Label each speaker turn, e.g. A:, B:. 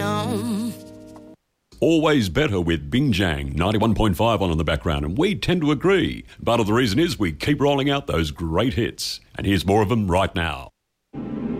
A: on.
B: Always better with Bing Jang, 91.5 on in the background, and we tend to agree. Part of the reason is we keep rolling out those great hits, and here's more of them right now.